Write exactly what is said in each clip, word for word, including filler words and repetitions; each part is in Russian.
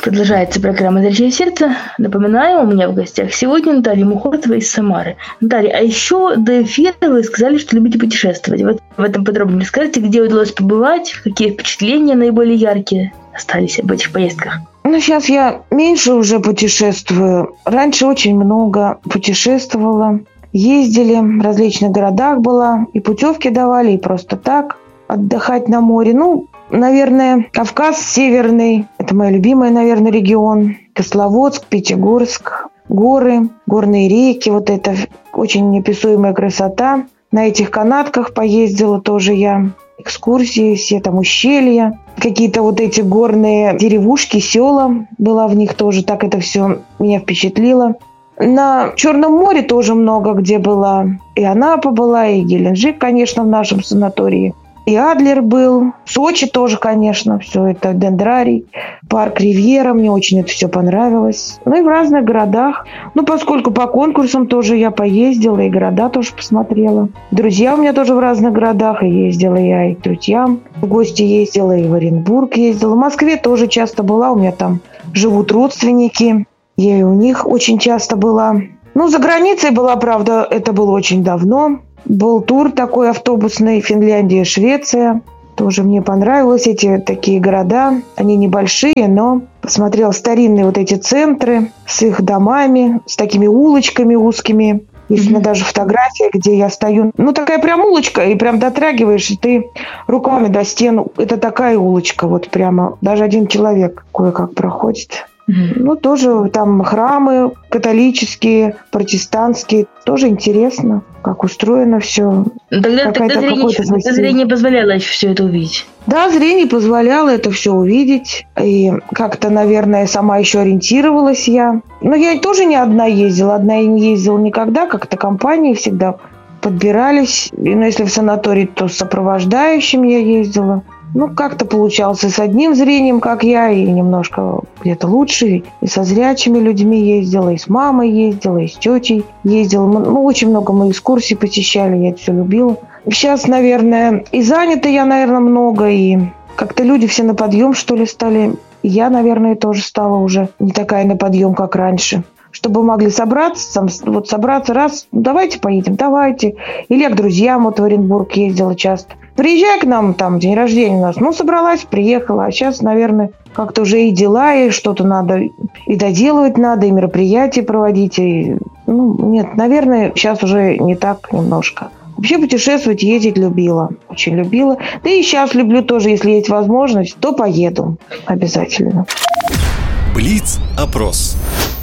Продолжается программа «Зрячее сердце». Напоминаю, у меня в гостях сегодня Наталья Мухортова из Самары. Наталья, а еще до эфира вы сказали, что любите путешествовать. Вот в этом подробнее расскажите, где удалось побывать, какие впечатления наиболее яркие остались об этих поездках. Ну, сейчас я меньше уже путешествую. Раньше очень много путешествовала. Ездили, в различных городах была. И путевки давали, и просто так отдыхать на море. Ну, наверное, Кавказ северный. Это мой любимый, наверное, регион. Кисловодск, Пятигорск. Горы, горные реки. Вот это очень неописуемая красота. На этих канатках поездила тоже я. Экскурсии, все там ущелья. Какие-то вот эти горные деревушки, села. Была в них тоже. Так это все меня впечатлило. На Черном море тоже много где была. И Анапа была, и Геленджик, конечно, в нашем санатории. И Адлер был. Сочи тоже, конечно, все это дендрарий. Парк Ривьера, мне очень это все понравилось. Ну и в разных городах. Ну, поскольку по конкурсам тоже я поездила, и города тоже посмотрела. Друзья у меня тоже в разных городах, и ездила я и к друзьям. В гости ездила, и в Оренбург ездила. В Москве тоже часто была, у меня там живут родственники. Я и у них очень часто была. Ну, за границей была, правда, это было очень давно. Был тур такой автобусный, Финляндия, Швеция. Тоже мне понравилось эти такие города. Они небольшие, но посмотрел старинные вот эти центры с их домами, с такими улочками узкими. Есть mm-hmm. у меня даже фотография, где я стою. Ну, такая прям улочка, и прям дотрагиваешь, и ты руками до стен. Это такая улочка, вот прямо. Даже один человек кое-как проходит. Mm-hmm. Ну, тоже там храмы католические, протестантские. Тоже интересно, как устроено все. Тогда, тогда, зрение, тогда зрение позволяло еще все это увидеть. Да, зрение позволяло это все увидеть. И как-то, наверное, сама еще ориентировалась я. Но я тоже не одна ездила. Одна я не ездила никогда. Как-то компании всегда подбирались. И, ну, если в санаторий, то с сопровождающим я ездила. Ну, как-то получалось и с одним зрением, как я, и немножко где-то лучше. И со зрячими людьми ездила, и с мамой ездила, и с тетей ездила. Ну, очень много мы экскурсий посещали, я это все любила. Сейчас, наверное, и занята я, наверное, много, и как-то люди все на подъем, что ли, стали. И я, наверное, тоже стала уже не такая на подъем, как раньше. Чтобы могли собраться, вот собраться раз, ну, давайте поедем, давайте. Или я к друзьям вот в Оренбург ездила часто. Приезжай к нам, там, день рождения у нас. Ну, собралась, приехала. А сейчас, наверное, как-то уже и дела, и что-то надо, и доделывать надо, и мероприятия проводить. И, ну, нет, наверное, сейчас уже не так немножко. Вообще путешествовать, ездить любила. Очень любила. Да и сейчас люблю тоже, если есть возможность, то поеду обязательно. Блиц-опрос.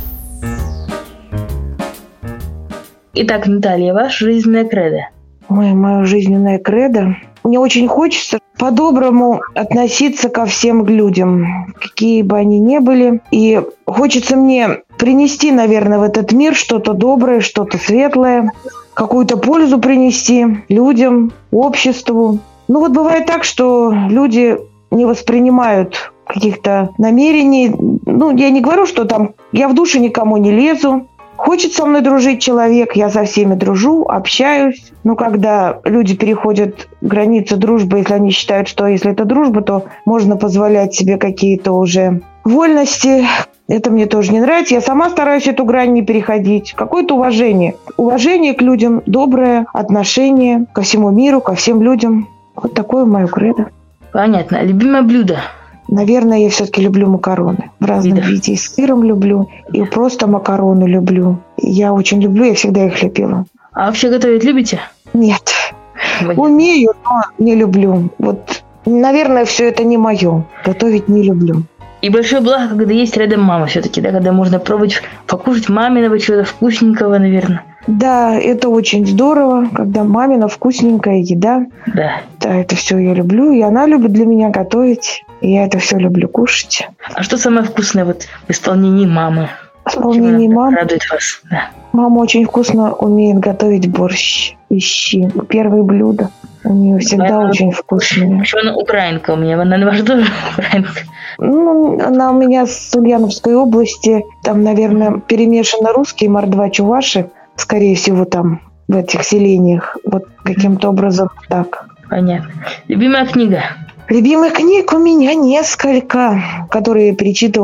Итак, Наталья, ваша жизненная кредо. Ой, мое жизненное кредо. Мне очень хочется по-доброму относиться ко всем людям, какие бы они ни были. И хочется мне принести, наверное, в этот мир что-то доброе, что-то светлое, какую-то пользу принести людям, обществу. Ну вот бывает так, что люди не воспринимают каких-то намерений. Ну, я не говорю, что там я в душу никому не лезу. Хочет со мной дружить человек, я со всеми дружу, общаюсь. Но когда люди переходят границу дружбы, если они считают, что если это дружба, то можно позволять себе какие-то уже вольности. Это мне тоже не нравится. Я сама стараюсь эту грань не переходить. Какое-то уважение. Уважение к людям, доброе отношение ко всему миру, ко всем людям. Вот такое мое кредо. Понятно. Любимое блюдо? Наверное, я все-таки люблю макароны. В разном Вида. виде. И с сыром люблю, и просто макароны люблю. Я очень люблю, я всегда их любила. А вообще готовить любите? Нет. Понятно. Умею, но не люблю. Вот, наверное, все это не мое. Готовить не люблю. И большое благо, когда есть рядом мама все-таки, да, когда можно пробовать покушать маминого чего-то вкусненького, наверное. Да, это очень здорово, когда мамина вкусненькая еда. Да. Да, это все я люблю, и она любит для меня готовить. И я это все люблю кушать. А что самое вкусное вот в исполнении мамы? В исполнении мамы? Радует вас, да. Мама очень вкусно умеет готовить борщ и щи. Первое блюдо. У нее всегда она очень вкусное. Почему она украинка у меня? Она ваша тоже украинка? Ну, она у меня с Ульяновской области. Там, наверное, перемешаны русские, мордва, чуваши. Скорее всего, там, в этих селениях. Вот каким-то образом так. Понятно. Любимая книга? Любимых книг у меня несколько, которые я перечитывала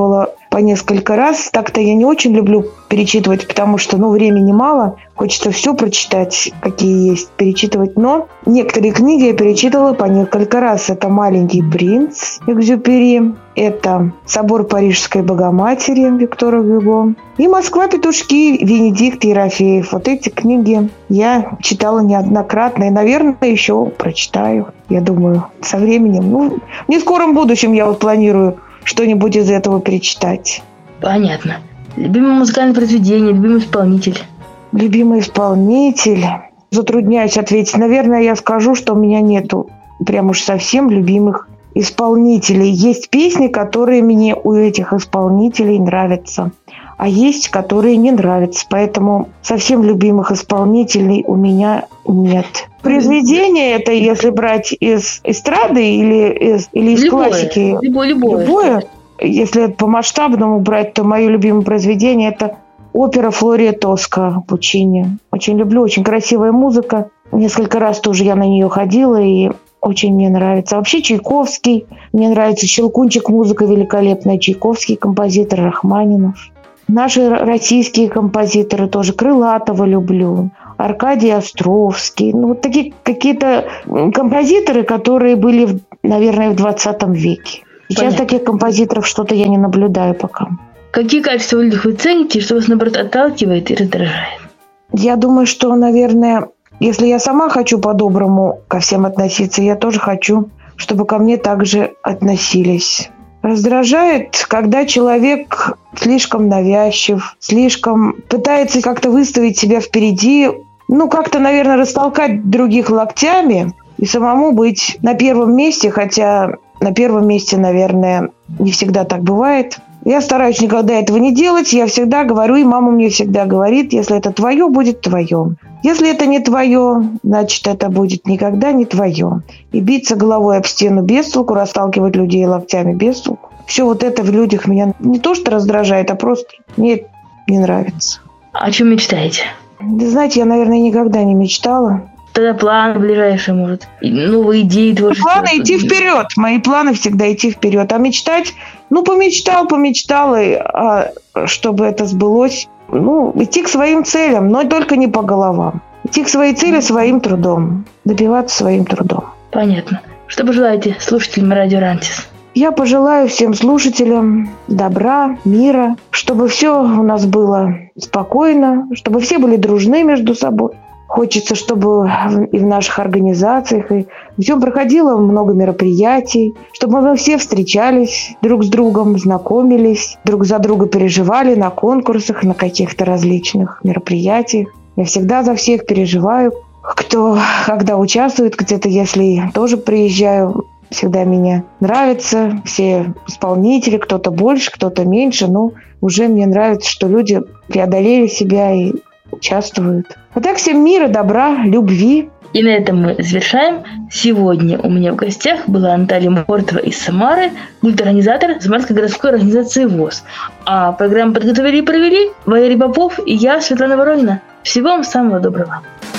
по несколько раз. Так-то я не очень люблю перечитывать, потому что, ну, времени мало. Хочется все прочитать, какие есть, перечитывать. Но некоторые книги я перечитывала по несколько раз. Это «Маленький принц» Экзюпери, это «Собор Парижской Богоматери» Виктора Гюго и «Москва-петушки» Венедикт Ерофеев. Вот эти книги я читала неоднократно и, наверное, еще прочитаю. Я думаю, со временем. Ну, в нескором будущем я вот планирую что-нибудь из этого перечитать. Понятно. Любимое музыкальное произведение, любимый исполнитель? Любимый исполнитель? Затрудняюсь ответить. Наверное, я скажу, что у меня нету прям уж совсем любимых исполнителей. Есть песни, которые мне у этих исполнителей нравятся, а есть, которые не нравятся. Поэтому совсем любимых исполнителей у меня нет. Произведение это, если брать из эстрады или из, или из любое, классики? Любое. Любое. любое. Если по масштабному брать, то мое любимое произведение – это опера «Флория Тоска» Пуччини. Очень люблю, очень красивая музыка. Несколько раз тоже я на нее ходила, и очень мне нравится. Вообще Чайковский. Мне нравится «Щелкунчик», музыка великолепная. Чайковский композитор, Рахманинов. Наши российские композиторы тоже. Крылатова люблю. Аркадий Островский. Ну, вот такие какие-то композиторы, которые были, наверное, в двадцатом веке. Сейчас Понятно. Таких композиторов что-то я не наблюдаю пока. Какие качества в людях вы цените, что вас, наоборот, отталкивает и раздражает? Я думаю, что, наверное, если я сама хочу по-доброму ко всем относиться, я тоже хочу, чтобы ко мне также относились. Раздражает, когда человек слишком навязчив, слишком пытается как-то выставить себя впереди, ну, как-то, наверное, растолкать других локтями и самому быть на первом месте, хотя на первом месте, наверное, не всегда так бывает. Я стараюсь никогда этого не делать. Я всегда говорю, и мама мне всегда говорит, если это твое, будет твое. Если это не твое, значит, это будет никогда не твое. И биться головой об стену без толку, расталкивать людей локтями без толку. Все вот это в людях меня не то что раздражает, а просто мне не нравится. О чем мечтаете? Да, знаете, я, наверное, никогда не мечтала. Тогда планы ближайшие, может, новые идеи, творчество. Планы идти вперед. Мои планы всегда идти вперед. А мечтать, ну, помечтал, помечтал, и, а чтобы это сбылось, ну, идти к своим целям, но только не по головам. Идти к своей цели своим трудом. Добиваться своим трудом. Понятно. Что пожелаете слушателям Радио Рантис? Я пожелаю всем слушателям добра, мира, чтобы все у нас было спокойно, чтобы все были дружны между собой. Хочется, чтобы и в наших организациях, и всем проходило много мероприятий, чтобы мы все встречались друг с другом, знакомились, друг за друга переживали на конкурсах, на каких-то различных мероприятиях. Я всегда за всех переживаю, кто когда участвует где-то, если тоже приезжаю, всегда меня нравится, все исполнители, кто-то больше, кто-то меньше, но уже мне нравится, что люди преодолели себя и участвуют. А так всем мира, добра, любви. И на этом мы завершаем. Сегодня у меня в гостях была Наталья Мухортова из Самары, организатор Самарской городской организации ВОС. А программу подготовили и провели Валерий Попов и я, Светлана Воронина. Всего вам самого доброго.